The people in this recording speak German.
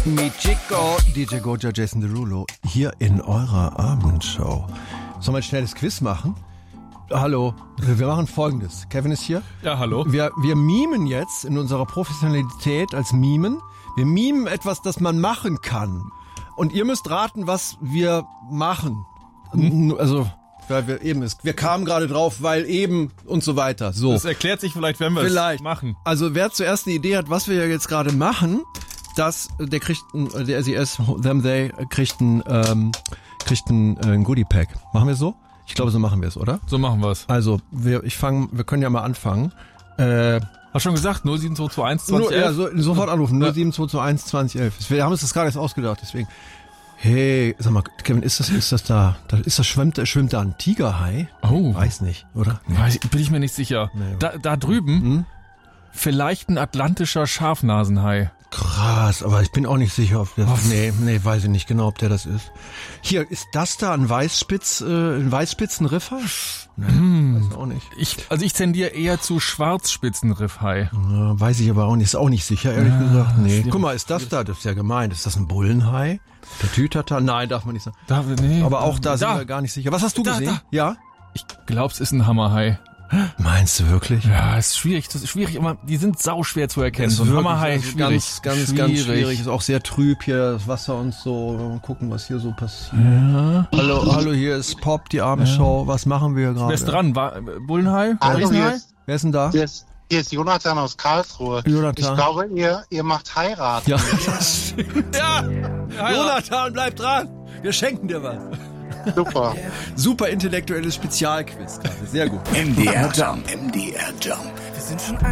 Michiko, DJ Goja, Jason Derulo, hier in eurer Abendshow. Sollen wir ein schnelles Quiz machen? Hallo, wir machen Folgendes. Kevin ist hier. Ja, hallo. Wir mimen jetzt in unserer Professionalität als Mimen. Wir mimen etwas, das man machen kann. Und ihr müsst raten, was wir machen. Also, weil wir kamen gerade drauf, weil eben und so weiter. So. Das erklärt sich vielleicht, wenn wir es machen. Also, wer zuerst eine Idee hat, was wir jetzt gerade machen, der SES, they kriegt ein Goodie-Pack. Machen wir so? Ich glaube, so machen wir es, oder? So machen wir es. Also, wir können ja mal anfangen. Hast schon gesagt, 07221 2011? Ja, sofort anrufen, 07221 2011. Wir haben uns das gerade erst ausgedacht, deswegen. Hey, sag mal, Kevin, schwimmt da ein Tigerhai? Oh. Weiß nicht, oder? Nee. Bin ich mir nicht sicher. Nee. Da drüben, vielleicht ein atlantischer Schafnasenhai. Krass, aber ich bin auch nicht sicher, ob der das... Nee, weiß ich nicht genau, ob der das ist. Hier, ist das da ein Weißspitzenriffhai? Weiß ich auch nicht. Ich tendiere eher zu Schwarzspitzenriffhai. Ja, weiß ich aber auch nicht, ist auch nicht sicher, ehrlich gesagt. Nee. Guck mal, ist das da? Das ist ja gemein. Ist das ein Bullenhai? Der Tütata? Nein, darf man nicht sagen. Aber auch da sind wir gar nicht sicher. Was hast du gesehen? Ja? Ich glaube, es ist ein Hammerhai. Meinst du wirklich? Ja, ist schwierig. Das ist schwierig, aber die sind sauschwer zu erkennen. So ein Hammerhai, ganz schwierig. Ist auch sehr trüb hier, das Wasser und so. Mal gucken, was hier so passiert. Ja. Hallo, hier ist Pop, die Abendshow. Was machen wir gerade? Wer ist dran? Bullenhai? Hallo, Wer ist denn da? Hier ist Jonathan aus Karlsruhe. Jonathan. Ich glaube, ihr macht heiraten. Ja, das stimmt. Ja. Jonathan, bleib dran. Wir schenken dir was. Super. Super intellektuelles Spezialquiz gerade. Sehr gut. MDR Jump. Wir sind schon